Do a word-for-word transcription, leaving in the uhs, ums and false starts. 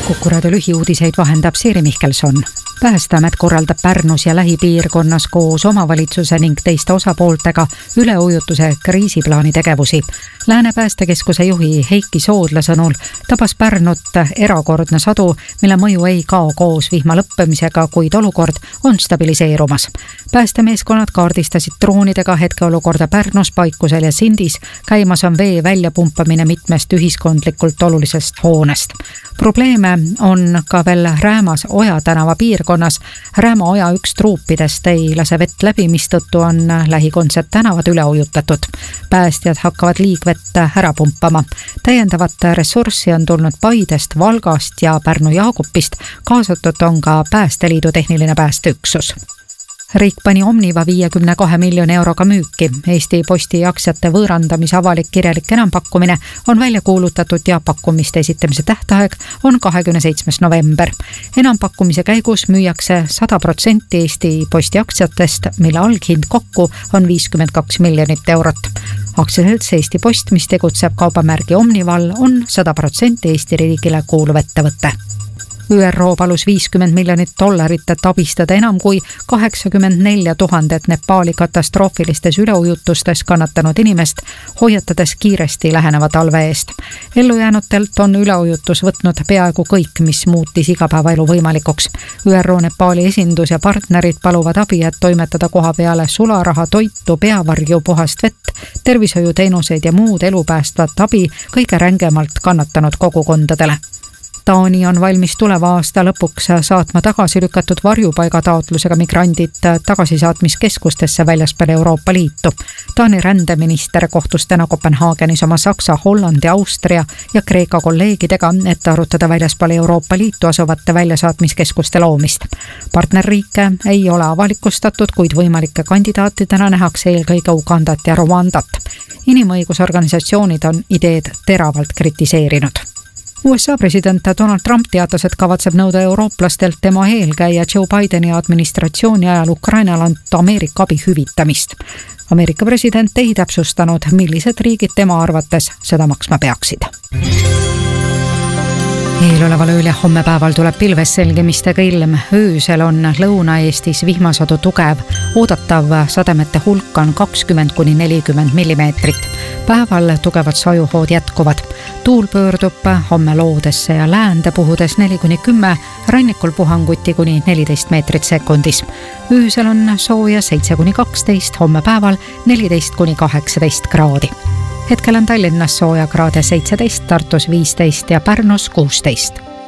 Kuku raadio lühiuudiseid vahendab Siiri Mihkelson. Päästeamet korraldab Pärnus ja lähipiirkonnas koos omavalitsuse ning teiste osapooltega üleujutuse kriisiplaani tegevusi. Lääne päästekeskuse juhi Heiki Soodla sõnul tabas Pärnut erakordne sadu, mille mõju ei kao koos vihma lõppemisega, kuid olukord on stabiliseerumas. Päästemeeskonnad kaardistasid droonidega hetkeolukorda Pärnus, Paikusel ja Sindis. Käimas on vee väljapumpamine mitmest ühiskondlikult olulisest hoonest. Probleeme on ka veel Räämas Oja tänava piirkonnas. Rääma Oja üks truupidest ei lase vett läbi, mistõttu on lähikondsed tänavad üle ujutatud. Päästjad hakkavad liigvett ära pumpama. Täiendavat ressurssi on tulnud Paidest, Valgast ja Pärnu Jaagupist. Kaasatud on ka Päästeliidu tehniline päästeüksus. Riik pani Omniva viiekümne kahe miljoni euroga müüki. Eesti Posti aktsiate võõrandamise avalik kirjalik enampakkumine on välja kuulutatud ja pakkumiste esitamise tähtaeg on kahekümne seitsmes november. Enampakkumise käigus müüakse sada protsenti Eesti Posti aktsiatest, mille alghind kokku on viiskümmend kaks miljonit eurot. Aktsiaselts Eesti Post, mis tegutseb kaubamärgi Omnival, on sada protsenti Eesti riigile kuuluv ettevõte. Ü R O palus viiskümmend miljonit dollarit, et abistada enam kui kaheksakümmend neli tuhandet Nepaali katastroofilistes üleujutustes kannatanud inimest, hoiatades kiiresti läheneva talve eest. Ellujäänutelt on üleujutus võtnud peaaegu kõik, mis muutis igapäevaelu võimalikuks. Ü R O Nepaali esindus ja partnerid paluvad abi, et toimetada koha peale sularaha, toitu, peavarju, puhast vett, tervishoiuteenuseid ja muud elupäästvat abi kõige rängemalt kannatanud kogukondadele. Taani on valmis tuleva aasta lõpuks saatma tagasi lükatud varjupaiga taotlusega migrandid tagasisaatmiskeskustesse väljaspool Euroopa Liitu. Taani rändeminister kohtus täna Kopenhaagenis oma Saksa, Hollandi, Austria ja Kreeka kolleegidega, et arutada väljaspool Euroopa Liitu asuvate väljasaatmiskeskuste loomist. Partnerriike ei ole avalikustatud, kuid võimalike kandidaatidena nähakse eelkõige Ugandat ja Rwandat. Inimõigusorganisatsioonid on ideed teravalt kritiseerinud. U S A president Donald Trump teatas, et kavatseb nõuda eurooplastelt tema eelkäija Joe Bideni administratsiooni ajal Ukrainal anta Ameerika abi hüvitamist. Ameerika president ei täpsustanud, millised riigid tema arvates seda maksma peaksid. Eeloleval ööl ja hommepäeval tuleb pilves selgemistega ilm. Öösel on Lõuna-Eestis vihmasadu tugev. Oodatav sademete hulk on kakskümmend kuni nelikümmend millimeetrit. Päeval tugevad sajuhood jätkuvad. Tuul pöördub homme loodesse ja läände puhudes neli kuni kümme, rannikul puhanguti kuni neliteist meetrit sekundis. Öösel on sooja seitse kuni kaksteist, hommepäeval neliteist kuni kaheksateist kraadi. Hetkel on Tallinnas sooja kraade seitseteist, Tartus viisteist ja Pärnus kuusteist.